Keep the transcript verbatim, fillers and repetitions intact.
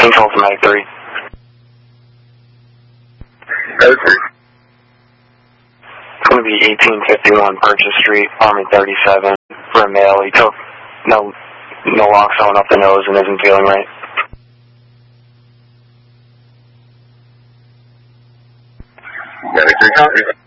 Control to Mag three. Okay. It's going to be eighteen fifty-one Purchase Street, Army thirty-seven, for a male. He took no, no naloxone up the nose and isn't feeling right. Got a good copy.